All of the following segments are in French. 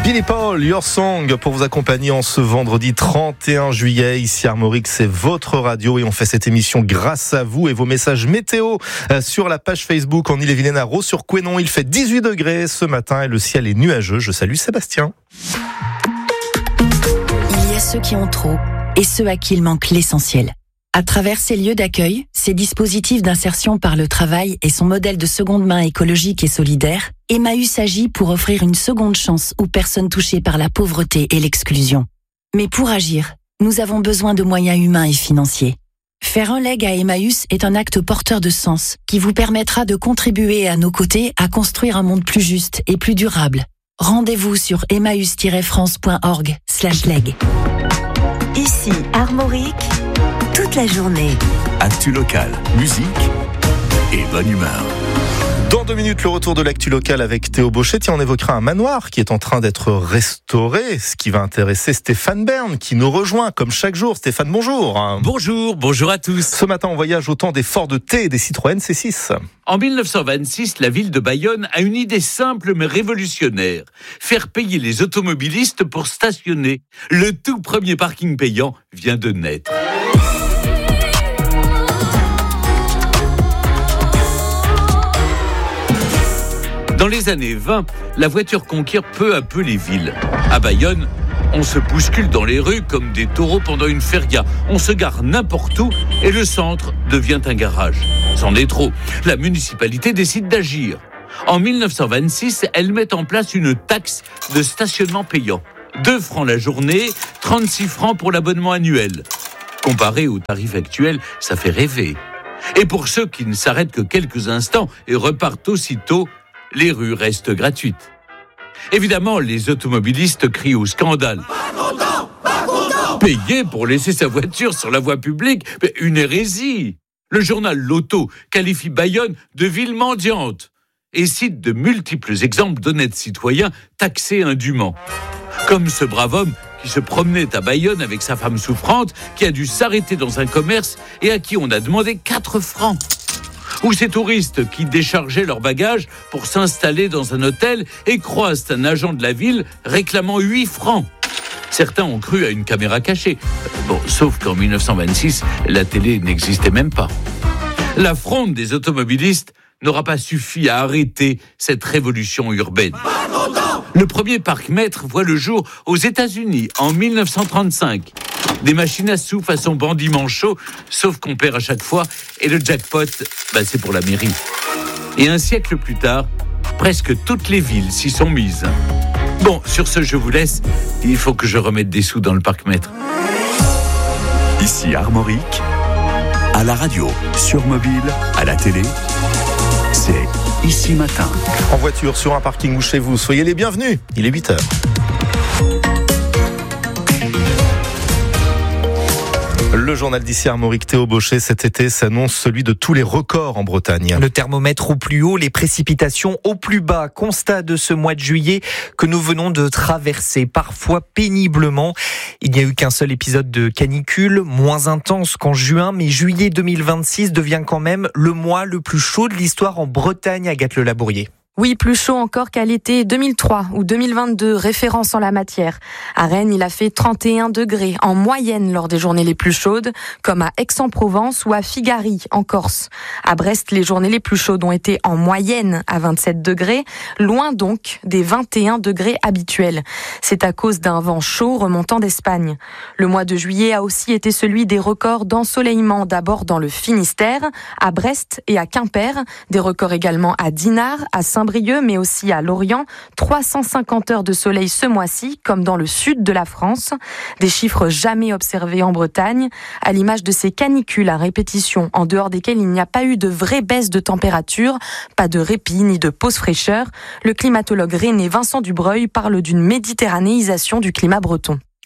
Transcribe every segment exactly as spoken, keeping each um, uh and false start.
Billy Paul, Your Song, pour vous accompagner en ce vendredi trente et un juillet. Ici Armorique, c'est votre radio et on fait cette émission grâce à vous et vos messages météo sur la page Facebook en Ille-et-Vilaine à Ros-sur-Couesnon. Il fait dix-huit degrés ce matin et le ciel est nuageux. Je salue Sébastien. Il y a ceux qui ont trop et ceux à qui il manque l'essentiel. À travers ces lieux d'accueil, ces dispositifs d'insertion par le travail et son modèle de seconde main écologique et solidaire, Emmaüs agit pour offrir une seconde chance aux personnes touchées par la pauvreté et l'exclusion. Mais pour agir, nous avons besoin de moyens humains et financiers. Faire un leg à Emmaüs est un acte porteur de sens qui vous permettra de contribuer à nos côtés à construire un monde plus juste et plus durable. Rendez-vous sur emmaüs tiret france point org slash leg. Ici Armorique, toute la journée. Actu locale, musique et bonne humeur. Dans deux minutes, le retour de l'actu locale avec Théo Bochet. Tiens, on évoquera un manoir qui est en train d'être restauré, ce qui va intéresser Stéphane Bern, qui nous rejoint comme chaque jour. Stéphane, bonjour. Bonjour, bonjour à tous. Ce matin, on voyage au temps des Ford T et des Citroën C six. En dix-neuf cent vingt-six, la ville de Bayonne a une idée simple mais révolutionnaire. Faire payer les automobilistes pour stationner. Le tout premier parking payant vient de naître. Dans les années vingt, la voiture conquiert peu à peu les villes. À Bayonne, on se bouscule dans les rues comme des taureaux pendant une feria. On se gare n'importe où et le centre devient un garage. C'en est trop. La municipalité décide d'agir. En dix-neuf cent vingt-six, elle met en place une taxe de stationnement payant. deux francs la journée, trente-six francs pour l'abonnement annuel. Comparé au tarif actuel, ça fait rêver. Et pour ceux qui ne s'arrêtent que quelques instants et repartent aussitôt, les rues restent gratuites. Évidemment, les automobilistes crient au scandale. Pas content, pas content. Payer pour laisser sa voiture sur la voie publique, mais une hérésie. Le journal L'Auto qualifie Bayonne de ville mendiante et cite de multiples exemples d'honnêtes citoyens taxés indûment. Comme ce brave homme qui se promenait à Bayonne avec sa femme souffrante, qui a dû s'arrêter dans un commerce et à qui on a demandé quatre francs. Ou ces touristes qui déchargeaient leurs bagages pour s'installer dans un hôtel et croisent un agent de la ville réclamant huit francs. Certains ont cru à une caméra cachée. Bon, sauf qu'en dix-neuf cent vingt-six, la télé n'existait même pas. La fronde des automobilistes n'aura pas suffi à arrêter cette révolution urbaine. Le premier parc-mètre voit le jour aux États-Unis en dix-neuf cent trente-cinq. Des machines à sous façon bandit manchot, sauf qu'on perd à chaque fois, et le jackpot, bah c'est pour la mairie. Et un siècle plus tard, presque toutes les villes s'y sont mises. Bon, sur ce, je vous laisse. Il faut que je remette des sous dans le parc-mètre. Ici Armorique, à la radio, sur mobile, à la télé, c'est Ici Matin. En voiture, sur un parking ou chez vous, soyez les bienvenus. Il est huit heures. Le journal d'ici Armorique, Théo Bochet, cet été s'annonce celui de tous les records en Bretagne. Le thermomètre au plus haut, les précipitations au plus bas. Constat de ce mois de juillet que nous venons de traverser, parfois péniblement. Il n'y a eu qu'un seul épisode de canicule, moins intense qu'en juin, mais juillet deux mille vingt-six devient quand même le mois le plus chaud de l'histoire en Bretagne, Agathe Le Labourier. Oui, plus chaud encore qu'à l'été deux mille trois ou deux mille vingt-deux, référence en la matière. À Rennes, il a fait trente et un degrés en moyenne lors des journées les plus chaudes, comme à Aix-en-Provence ou à Figari, en Corse. À Brest, les journées les plus chaudes ont été en moyenne à vingt-sept degrés, loin donc des vingt et un degrés habituels. C'est à cause d'un vent chaud remontant d'Espagne. Le mois de juillet a aussi été celui des records d'ensoleillement, d'abord dans le Finistère, à Brest et à Quimper, des records également à Dinard, à Saint-Brieuc, mais aussi à Lorient, trois cent cinquante heures de soleil ce mois-ci, comme dans le sud de la France. Des chiffres jamais observés en Bretagne, à l'image de ces canicules à répétition, en dehors desquelles il n'y a pas eu de vraie baisse de température, pas de répit ni de pause fraîcheur. Le climatologue rennais Vincent Dubreuil parle d'une méditerranéisation du climat breton.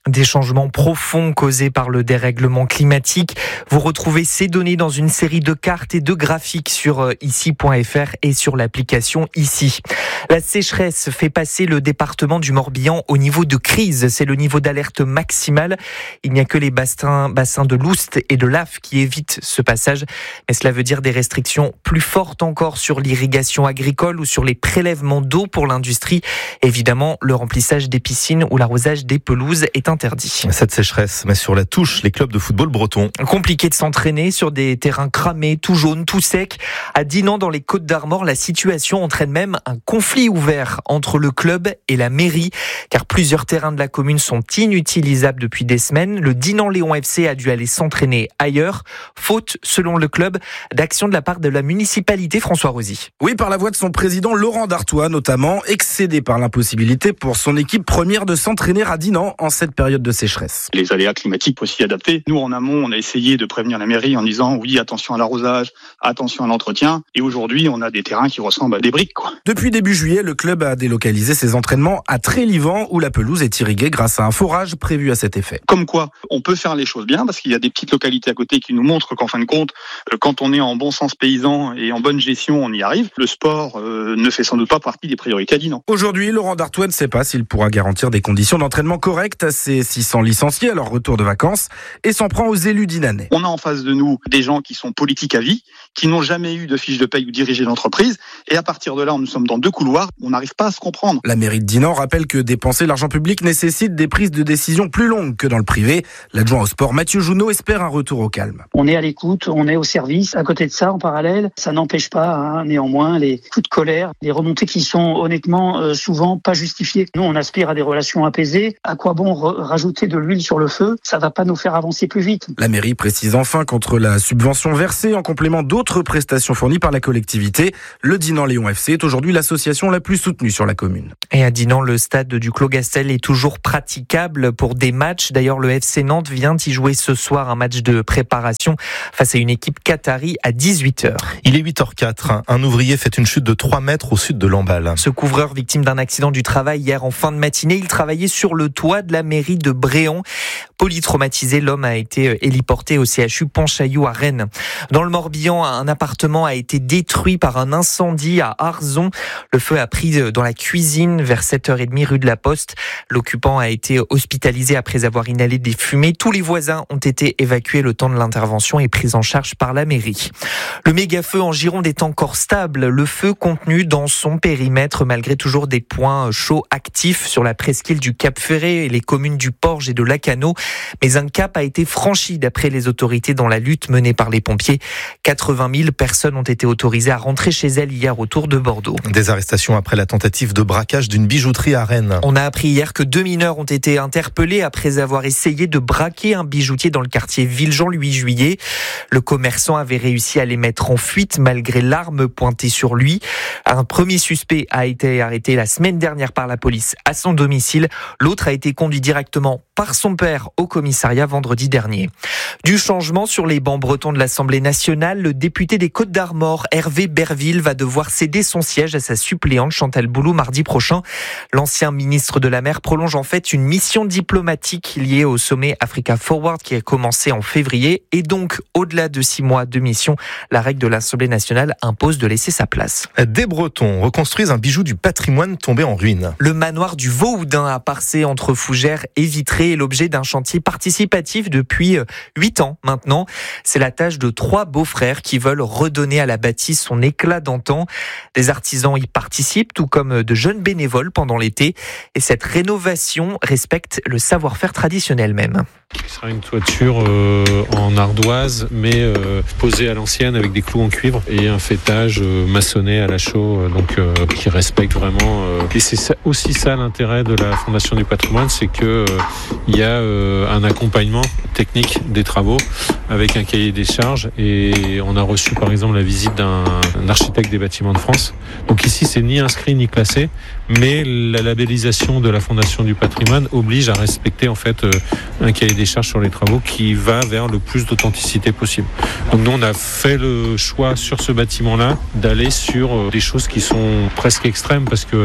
Des changements profonds causés par le dérèglement climatique. Vous retrouvez ces données dans une série de cartes et de graphiques sur ici point f r et sur l'application Ici. La sécheresse fait passer le département du Morbihan au niveau de crise. C'est le niveau d'alerte maximal. Il n'y a que les bassins, bassins de Loust et de Laf qui évitent ce passage. Mais cela veut dire des restrictions plus fortes encore sur l'irrigation agricole ou sur les prélèvements d'eau pour l'industrie. Évidemment, le remplissage des piscines ou l'arrosage des pelouses est interdit. Cette sécheresse met sur la touche les clubs de football bretons. Compliqué de s'entraîner sur des terrains cramés, tout jaunes, tout secs. À Dinan, dans les Côtes-d'Armor, la situation entraîne même un conflit ouvert entre le club et la mairie, car plusieurs terrains de la commune sont inutilisables depuis des semaines. Le Dinan-Léon F C a dû aller s'entraîner ailleurs, faute, selon le club, d'action de la part de la municipalité. François Rosy. Oui, par la voix de son président Laurent Dartois notamment, excédé par l'impossibilité pour son équipe première de s'entraîner à Dinan en cette période de sécheresse. Les aléas climatiques faut s'y adapter. Nous, en amont, on a essayé de prévenir la mairie en disant oui, attention à l'arrosage, attention à l'entretien. Et aujourd'hui, on a des terrains qui ressemblent à des briques, quoi. Depuis début juillet, le club a délocalisé ses entraînements à Trélivan, où la pelouse est irriguée grâce à un forage prévu à cet effet. Comme quoi, on peut faire les choses bien, parce qu'il y a des petites localités à côté qui nous montrent qu'en fin de compte, quand on est en bon sens paysan et en bonne gestion, on y arrive. Le sport euh, ne fait sans doute pas partie des priorités à Dinan. Aujourd'hui, Laurent Dartois ne sait pas s'il pourra garantir des conditions d'entraînement correctes à ses six cents licenciés à leur retour de vacances et s'en prend aux élus dinanais. On a en face de nous des gens qui sont politiques à vie, qui n'ont jamais eu de fiche de paye ou dirigé l'entreprise, et à partir de là, nous sommes dans deux couloirs, on n'arrive pas à se comprendre. La mairie de Dinan rappelle que dépenser l'argent public nécessite des prises de décision plus longues que dans le privé. L'adjoint au sport Mathieu Jounot espère un retour au calme. On est à l'écoute, on est au service. À côté de ça, en parallèle, ça n'empêche pas hein, néanmoins les coups de colère, les remontées qui sont honnêtement euh, souvent pas justifiées. Nous, on aspire à des relations apaisées. À quoi bon re- rajouter de l'huile sur le feu? Ça va pas nous faire avancer plus vite. La mairie précise enfin qu'entre la subvention versée en complément d'autres prestations fournies par la collectivité, le Dinan-Léon F C est aujourd'hui l'association la plus soutenue sur la commune. Et à Dinan, le stade du Clos-Gastel est toujours praticable pour des matchs. D'ailleurs, le F C Nantes vient y jouer ce soir un match de préparation face à une équipe qatari à dix-huit heures. Il est huit heures quatre. Un ouvrier fait une chute de trois mètres au sud de Lamballe. Ce couvreur, victime d'un accident du travail hier en fin de matinée, il travaillait sur le toit de la mairie de Bréant. Polytraumatisé, l'homme a été héliporté au C H U Pontchaillou à Rennes. Dans le Morbihan, un appartement a été détruit par un incendie à Arzon. Le feu a pris dans la cuisine vers sept heures trente rue de la Poste. L'occupant a été hospitalisé après avoir inhalé des fumées. Tous les voisins ont été évacués le temps de l'intervention et pris en charge par la mairie. Le méga-feu en Gironde est encore stable. Le feu contenu dans son périmètre malgré toujours des points chauds actifs sur la presqu'île du Cap-Ferré et les communes du Porge et de Lacanau. Mais un cap a été franchi d'après les autorités dans la lutte menée par les pompiers. quatre-vingt mille personnes ont été autorisées à rentrer chez elles hier autour de Bordeaux. Des arrestations après la tentative de braquage d'une bijouterie à Rennes. On a appris hier que deux mineurs ont été interpellés après avoir essayé de braquer un bijoutier dans le quartier Villejean le huit juillet. Le commerçant avait réussi à les mettre en fuite malgré l'arme pointée sur lui. Un premier suspect a été arrêté la semaine dernière par la police à son domicile. L'autre a été conduit directement par son père au commissariat vendredi dernier. Du changement sur les bancs bretons de l'Assemblée nationale, le député des Côtes-d'Armor, Hervé Berville, va devoir céder son siège à sa suppléante Chantal Boulou mardi prochain. L'ancien ministre de la Mer prolonge en fait une mission diplomatique liée au sommet Africa Forward qui a commencé en février et donc au-delà de six mois de mission, la règle de l'Assemblée nationale impose de laisser sa place. Des Bretons reconstruisent un bijou du patrimoine tombé en ruine. Le manoir du Vauhoudin à Parcé entre Fougères et Vitré est l'objet d'un chantier participatif depuis huit ans maintenant. C'est la tâche de trois beaux-frères qui veulent redonner à la bâtisse son éclat d'antan. Des artisans y participent, tout comme de jeunes bénévoles pendant l'été. Et cette rénovation respecte le savoir-faire traditionnel même. Ce sera une toiture euh, en ardoise, mais euh, posée à l'ancienne avec des clous en cuivre et un faîtage euh, maçonné à la chaux, euh, donc euh, qui respecte vraiment. Euh, et c'est ça, aussi ça l'intérêt de la Fondation du Patrimoine, c'est que euh, il y a euh, un accompagnement technique des travaux avec un cahier des charges. Et on a reçu par exemple la visite d'un, d'un architecte des bâtiments de France. Donc ici, c'est ni inscrit ni classé, mais la labellisation de la Fondation du Patrimoine oblige à respecter en fait euh, un cahier des charges sur les travaux qui va vers le plus d'authenticité possible. Donc nous on a fait le choix sur ce bâtiment-là d'aller sur des choses qui sont presque extrêmes parce que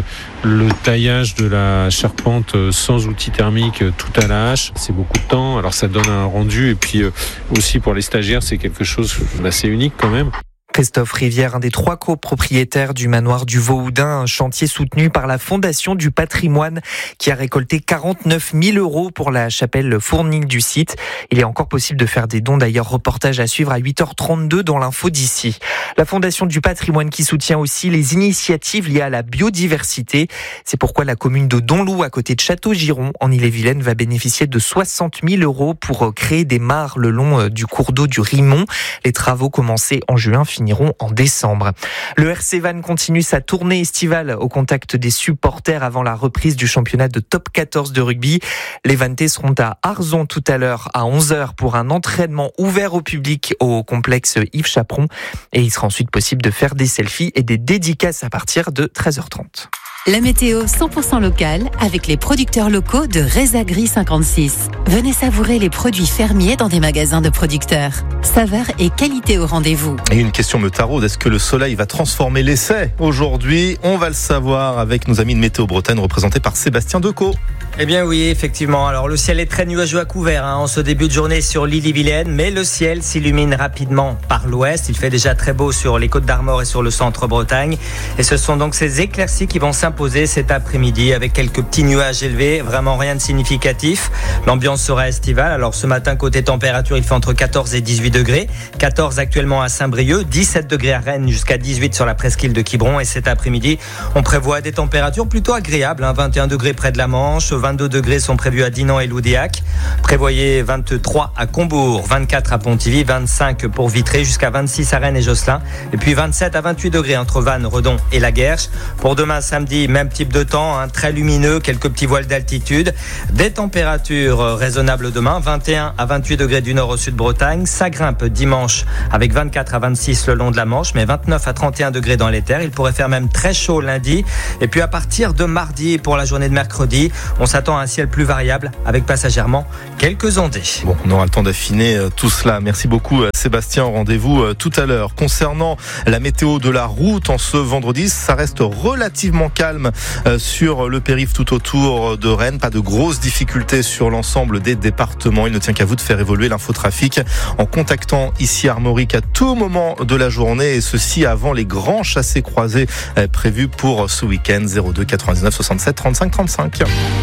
Le taillage de la charpente sans outil thermique, tout à la hache, c'est beaucoup de temps. Alors ça donne un rendu et puis aussi pour les stagiaires, c'est quelque chose d'assez unique quand même. Christophe Rivière, un des trois copropriétaires du manoir du Vauhoudin, un chantier soutenu par la Fondation du patrimoine qui a récolté quarante-neuf mille euros pour la chapelle fournie du site. Il est encore possible de faire des dons, d'ailleurs reportage à suivre à huit heures trente-deux dans l'info d'ici. La Fondation du patrimoine qui soutient aussi les initiatives liées à la biodiversité. C'est pourquoi la commune de Donloup, à côté de Château-Giron, en Ille-et-Vilaine, va bénéficier de soixante mille euros pour créer des mares le long du cours d'eau du Rimont. Les travaux commencés en juin finiront en décembre. Le R C Vannes continue sa tournée estivale au contact des supporters avant la reprise du championnat de top quatorze de rugby. Les Vanntais seront à Arzon tout à l'heure à onze heures pour un entraînement ouvert au public au complexe Yves Chaperon. Et il sera ensuite possible de faire des selfies et des dédicaces à partir de treize heures trente. La météo cent pour cent locale avec les producteurs locaux de Rezagri cinquante-six. Venez savourer les produits fermiers dans des magasins de producteurs. Saveur et qualité au rendez-vous. Et une question me taraude, est-ce que le soleil va transformer l'essai aujourd'hui? On va le savoir avec nos amis de Météo Bretagne représentés par Sébastien Decaux. Eh bien oui, effectivement. Alors le ciel est très nuageux à couvert hein, en ce début de journée sur l'Ille-et-Vilaine, mais le ciel s'illumine rapidement par l'ouest. Il fait déjà très beau sur les Côtes d'Armor et sur le centre Bretagne. Et ce sont donc ces éclaircies qui vont s'imposer cet après-midi avec quelques petits nuages élevés, vraiment rien de significatif. L'ambiance sera estivale. Alors ce matin, côté température, il fait entre quatorze et dix-huit degrés. quatorze actuellement à Saint-Brieuc, dix-sept degrés à Rennes jusqu'à dix-huit sur la presqu'île de Quiberon. Et cet après-midi, on prévoit des températures plutôt agréables, hein, vingt et un degrés près de la Manche, vingt-deux degrés sont prévus à Dinan et Loudéac. Prévoyez vingt-trois à Combourg, vingt-quatre à Pontivy, vingt-cinq pour Vitré, jusqu'à vingt-six à Rennes et Josselin. Et puis vingt-sept à vingt-huit degrés entre Vannes, Redon et La Guerche. Pour demain samedi, même type de temps, hein, très lumineux, quelques petits voiles d'altitude. Des températures raisonnables demain, vingt et un à vingt-huit degrés du nord au sud Bretagne. Ça grimpe dimanche avec vingt-quatre à vingt-six le long de la Manche, mais vingt-neuf à trente et un degrés dans les terres. Il pourrait faire même très chaud lundi. Et puis à partir de mardi, pour la journée de mercredi, on s'attend à un ciel plus variable avec passagèrement quelques ondées. Bon, on aura le temps d'affiner tout cela. Merci beaucoup Sébastien, rendez-vous tout à l'heure. Concernant la météo de la route en ce vendredi, ça reste relativement calme sur le périph' tout autour de Rennes. Pas de grosses difficultés sur l'ensemble des départements. Il ne tient qu'à vous de faire évoluer l'infotrafic en contactant ici Armorique à tout moment de la journée, et ceci avant les grands chassés croisés prévus pour ce week-end. zéro deux quatre-vingt-dix-neuf soixante-sept trente-cinq trente-cinq.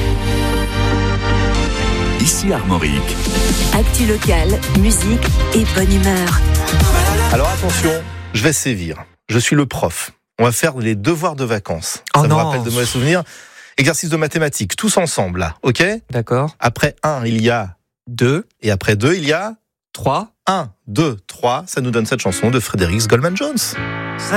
Ici Armorique. Actu locale, musique et bonne humeur. Alors attention, je vais sévir. Je suis le prof. On va faire les devoirs de vacances. Oh Ça non. me rappelle de mauvais souvenirs. Exercice de mathématiques, tous ensemble là, ok? D'accord. Après un, il y a deux. Et après deux, il y a trois. un, deux, trois. Ça nous donne cette chanson de Frédéric Goldman Jones.